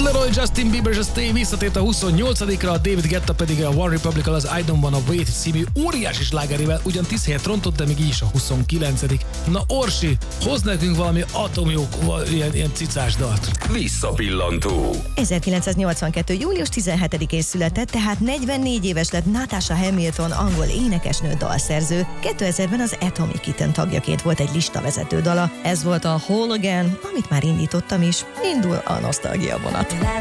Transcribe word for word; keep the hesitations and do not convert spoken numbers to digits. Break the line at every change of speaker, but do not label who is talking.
Leroy, Justin Bieber és a Stay visszatért a huszonnyolcadikra, a David Guetta pedig a One Republic az I Don't Wanna Wait című óriási slágerével ugyan tíz helyet rontott, de még így is a huszonkilencedik. Na Orsi, hoz nekünk valami atomjók, ilyen, ilyen cicás dalt.
Visszapillantó.
ezerkilencszáznyolcvankettő. július tizenhetedikén született, tehát negyvennégy éves lett Natasha Hamilton, angol énekesnő, dalszerző. kétezerben az Atomic Kitten tagjaként volt egy listavezető dala. Ez volt a Whole Again, amit már indítottam is. Indul a nosztalgia vonat.